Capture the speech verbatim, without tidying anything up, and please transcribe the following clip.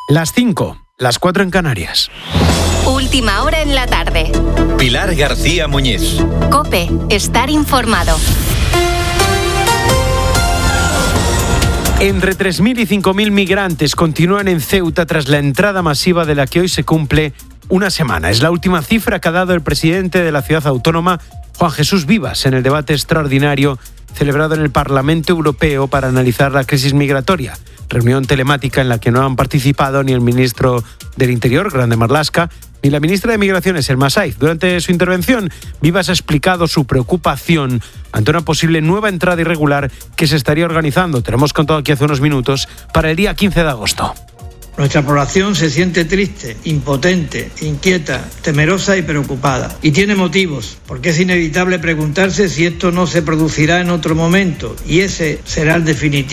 Las cinco, las cuatro en Canarias. Última hora en la tarde. Pilar García Muñiz. COPE, estar informado. Entre tres mil y cinco mil migrantes continúan en Ceuta tras la entrada masiva de la que hoy se cumple una semana. Es la última cifra que ha dado el presidente de la ciudad autónoma, Juan Jesús Vivas, en el debate extraordinario celebrado en el Parlamento Europeo para analizar la crisis migratoria. Reunión telemática en la que no han participado ni el ministro del Interior, Grande Marlaska, ni la ministra de Migraciones, Elma Saiz. Durante su intervención, Vivas ha explicado su preocupación ante una posible nueva entrada irregular que se estaría organizando, te lo hemos contado aquí hace unos minutos, para el día quince de agosto. Nuestra población se siente triste, impotente, inquieta, temerosa y preocupada. Y tiene motivos, porque es inevitable preguntarse si esto no se producirá en otro momento, y ese será el definitivo.